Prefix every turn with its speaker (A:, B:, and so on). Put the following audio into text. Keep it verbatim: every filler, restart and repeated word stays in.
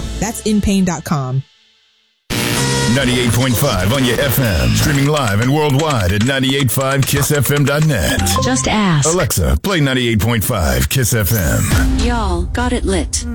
A: That's in pain dot com.
B: ninety-eight point five on your F M. Streaming live and worldwide at nine eight five kiss f m dot net.
C: Just ask.
B: Alexa, play ninety-eight point five Kiss F M.
C: Y'all got it lit.